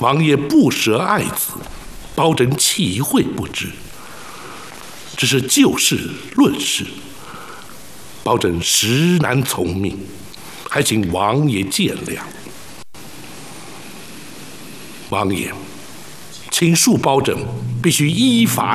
王爷不舍爱子，包拯岂会不知？只是就事论事，包拯实难从命，还请王爷见谅。王爷，请恕包拯必须依法